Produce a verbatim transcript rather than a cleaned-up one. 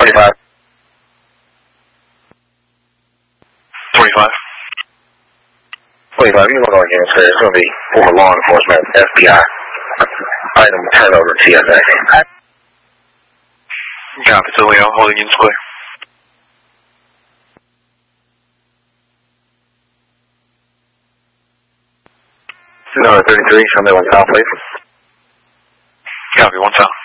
twenty-five. twenty-five. twenty-five, you look on again, sir. It's going to be for law enforcement, F B I. Item turnover, T S A. Copy, so Leo, holding units clear. Number thirty-three, show me one south, please. Copy, one south.